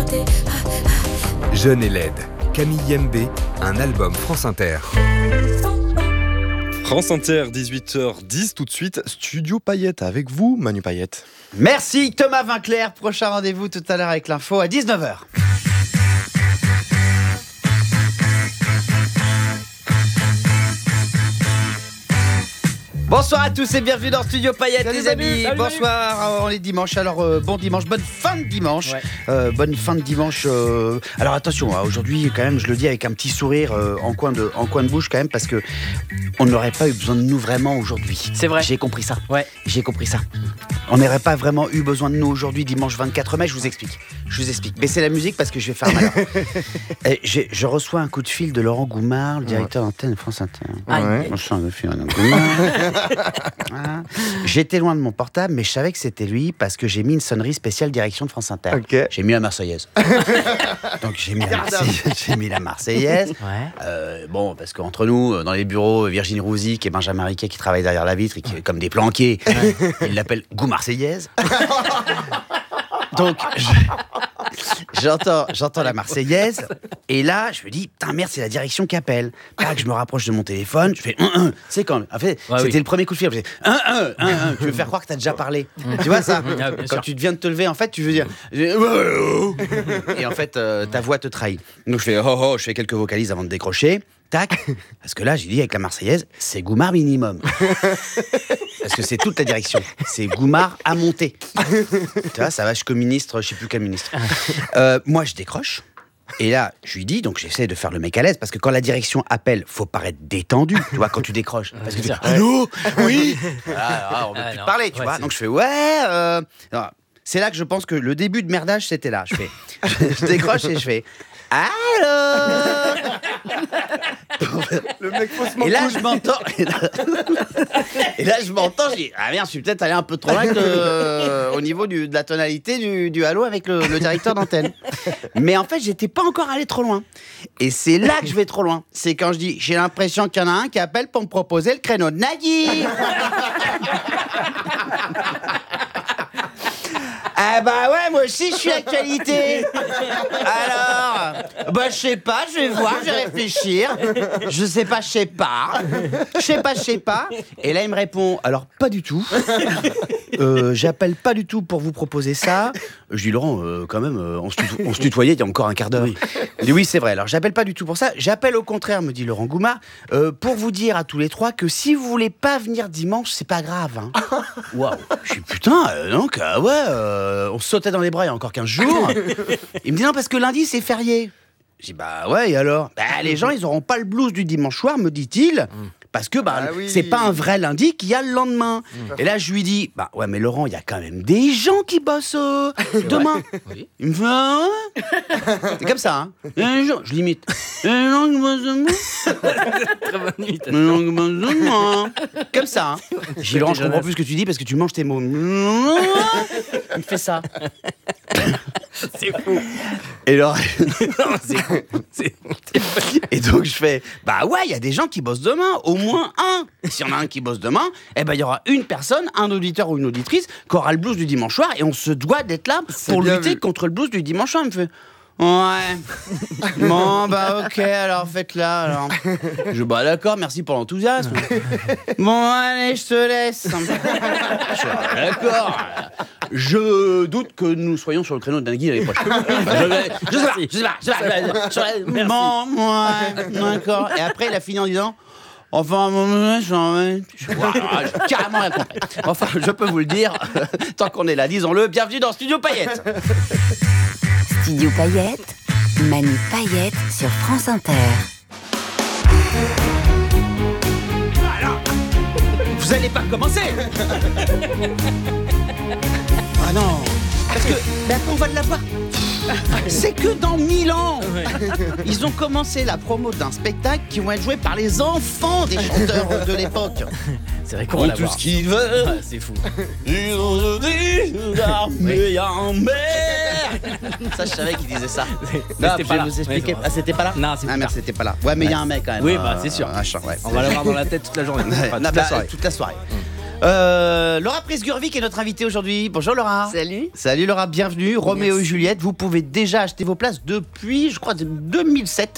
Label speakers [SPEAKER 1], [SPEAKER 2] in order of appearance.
[SPEAKER 1] chanter.
[SPEAKER 2] Jeune et laide, Camille Yembe, un album France Inter.
[SPEAKER 3] France Inter, 18h10, tout de suite, Studio Payette avec vous, Manu Payette.
[SPEAKER 4] Merci Thomas Vinclair, prochain rendez-vous tout à l'heure avec l'info à 19h. Bonsoir à tous et bienvenue dans Studio Payette. Salut les amis, salut, bonsoir, on est dimanche, alors bon dimanche, bonne fin de dimanche, bonne fin de dimanche, alors attention, aujourd'hui quand même je le dis avec un petit sourire en coin de bouche quand même parce que on n'aurait pas eu besoin de nous vraiment aujourd'hui.
[SPEAKER 5] C'est vrai.
[SPEAKER 4] J'ai compris ça, j'ai compris ça. On n'aurait pas vraiment eu besoin de nous aujourd'hui, dimanche 24 mai, je vous explique. Baissez la musique parce que je vais faire mal. Je reçois un coup de fil de Laurent Goumard, le directeur d'antenne de France Inter. J'étais loin de mon portable, mais je savais que c'était lui parce que j'ai mis une sonnerie spéciale direction de France Inter.
[SPEAKER 3] Okay.
[SPEAKER 4] J'ai mis la Marseillaise. Donc j'ai mis la Marseillaise. Bon, parce qu'entre nous, dans les bureaux, Virginie Rouzic et Benjamin Riquet qui travaillent derrière la vitre, et qui, comme des planqués, ils l'appellent Goût Marseillaise. Donc j'entends la Marseillaise et là je me dis putain merde, c'est la direction qui appelle. Je me rapproche de mon téléphone, je fais c'est quand en fait c'était le premier coup de fil, je fais tu veux faire croire que t'as déjà parlé. Tu vois ça quand tu viens de te lever en fait tu veux dire et en fait ta voix te trahit. Donc je fais quelques vocalises avant de décrocher. Tac, parce que là j'ai dit avec la Marseillaise c'est Goumard minimum. Parce que c'est toute la direction. C'est Goumard à monter. Tu vois, ça va jusqu'au ministre, je sais plus quel ministre. Moi, je décroche. Et là, je lui dis, donc j'essaie de faire le mec à l'aise, parce que quand la direction appelle, faut paraître détendu, tu vois, quand tu décroches. Parce que tu dis, allô, oui. On veut plus te parler, tu vois. Donc je fais, c'est là que je pense que le début de merdage, c'était là. Je décroche et je fais, allô.
[SPEAKER 3] Le mec faussement
[SPEAKER 4] et là, je m'entends. Je dis, ah merde, je suis peut-être allé un peu trop loin au niveau de la tonalité du halo avec le directeur d'antenne. Mais en fait, j'étais pas encore allé trop loin. Et c'est là que je vais trop loin. C'est quand je dis, j'ai l'impression qu'il y en a un qui appelle pour me proposer le créneau de Nagui. Ah bah ouais, moi aussi je suis actualité. Alors, je sais pas, je vais voir, je vais réfléchir. Je sais pas. Et là il me répond, alors pas du tout. J'appelle pas du tout pour vous proposer ça. Je dis Laurent, quand même, on se tutoyait il y a encore un quart d'heure. Il dit oui c'est vrai, alors j'appelle pas du tout pour ça. J'appelle au contraire, me dit Laurent Goumard, pour vous dire à tous les trois que si vous voulez pas venir dimanche, c'est pas grave. Waouh. Je dis putain, donc on se sautait dans les bras il y a encore 15 jours. Il me dit non parce que lundi c'est férié. Je dis bah ouais et alors les gens ils auront pas le blues du dimanche soir me dit-il. Parce que c'est pas un vrai lundi qu'il y a le lendemain. Et là, je lui dis, ouais, mais Laurent, il y a quand même des gens qui bossent demain. Oui. Il me fait, c'est comme ça, hein. Je l'imite. Les gens qui bossent demain.
[SPEAKER 5] Très bonne imitation.
[SPEAKER 4] Les gens qui bossent demain. Comme ça, hein. Je dis, Laurent, je comprends plus ce que tu dis parce que tu manges tes mots. Il me fait ça.
[SPEAKER 5] C'est fou.
[SPEAKER 4] Et alors,
[SPEAKER 5] c'est fou.
[SPEAKER 4] Et donc je fais, ouais, il y a des gens qui bossent demain, au moins un. Et s'il y en a un qui bosse demain, il y aura une personne, un auditeur ou une auditrice qui aura le blues du dimanche soir et on se doit d'être là pour lutter contre le blues du dimanche soir. Il me fait, ouais. Bon, ok, alors faites-la. Alors. Je d'accord, merci pour l'enthousiasme. Bon, allez, je te laisse. D'accord. Je doute que nous soyons sur le créneau de Nagui l'année prochaine. Je sais pas. Bon, ouais, d'accord. Et après, il a fini en disant, enfin, j'ai carrément rien compris. Enfin, je peux vous le dire, tant qu'on est là, disons-le, bienvenue dans Studio Payette.
[SPEAKER 1] Studio Payette, Manu Payette sur France Inter.
[SPEAKER 4] Vous allez pas recommencer. Ah non. Parce que, on va l'avoir. C'est que dans 1000 ans. Ils ont commencé la promo d'un spectacle qui vont être joué par les enfants des chanteurs de l'époque.
[SPEAKER 5] C'est vrai qu'on va l'avoir.
[SPEAKER 4] Tout ce qu'ils veulent.
[SPEAKER 5] C'est fou.
[SPEAKER 4] Ils ont dit l'armée en mer. Ça, je savais qu'ils disaient ça. Non, je vais vous expliquer.
[SPEAKER 5] Ouais,
[SPEAKER 4] ah, c'était pas là.
[SPEAKER 5] Non, c'est
[SPEAKER 4] merde, c'était pas là. Ouais, mais il y a un mec quand même.
[SPEAKER 5] Oui, c'est sûr.
[SPEAKER 4] Ouais.
[SPEAKER 5] On va l'avoir dans la tête toute la journée.
[SPEAKER 4] Toute la soirée. Laura Presgurvic est notre invitée aujourd'hui. Bonjour Laura.
[SPEAKER 6] Salut.
[SPEAKER 4] Salut Laura, bienvenue. Roméo et
[SPEAKER 6] Merci.
[SPEAKER 4] Juliette, vous pouvez déjà acheter vos places depuis, je crois, 2007.